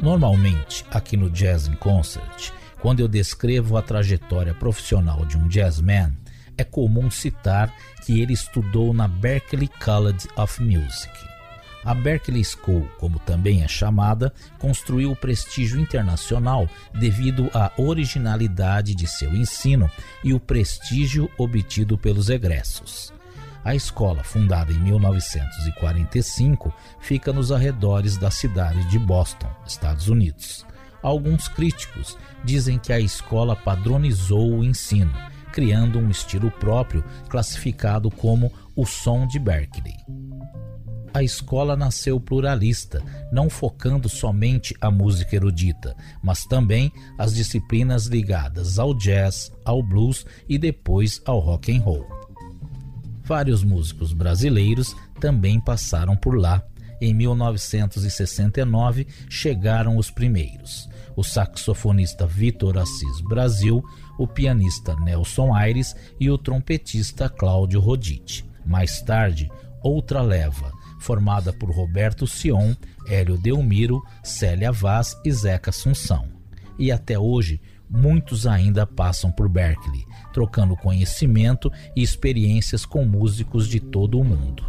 Normalmente, aqui no Jazz in Concert, quando eu descrevo a trajetória profissional de um jazzman, é comum citar que ele estudou na Berklee College of Music. A Berklee School, como também é chamada, construiu prestígio internacional devido à originalidade de seu ensino e o prestígio obtido pelos egressos. A escola, fundada em 1945, fica nos arredores da cidade de Boston, Estados Unidos. Alguns críticos dizem que a escola padronizou o ensino, criando um estilo próprio classificado como o som de Berklee. A escola nasceu pluralista, não focando somente a música erudita, mas também as disciplinas ligadas ao jazz, ao blues e depois ao rock and roll. Vários músicos brasileiros também passaram por lá. Em 1969 chegaram os primeiros: o saxofonista Vitor Assis Brasil, o pianista Nelson Aires e o trompetista Cláudio Roditi. Mais tarde, outra leva, formada por Roberto Sion, Hélio Delmiro, Célia Vaz e Zeca Assunção. E até hoje, muitos ainda passam por Berklee, trocando conhecimento e experiências com músicos de todo o mundo.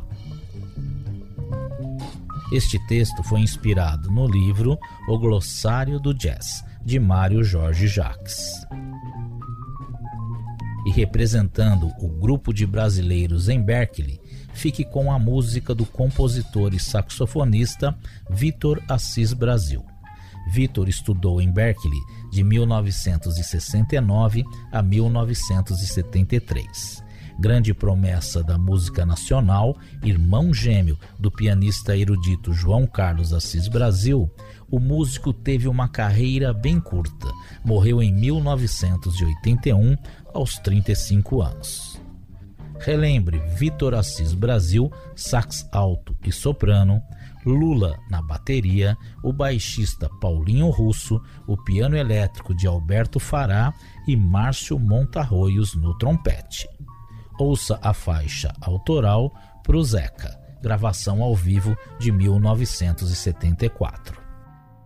Este texto foi inspirado no livro O Glossário do Jazz, de Mário Jorge Jacques. E representando o grupo de brasileiros em Berklee, fique com a música do compositor e saxofonista Vitor Assis Brasil. Vitor estudou em Berklee de 1969 a 1973. Grande promessa da música nacional, irmão gêmeo do pianista erudito João Carlos Assis Brasil, o músico teve uma carreira bem curta. Morreu em 1981, aos 35 anos. Relembre Vitor Assis Brasil, sax alto e soprano, Lula na bateria, o baixista Paulinho Russo, o piano elétrico de Alberto Fará e Márcio Montarroios no trompete. Ouça a faixa autoral Pro Zeca, gravação ao vivo de 1974.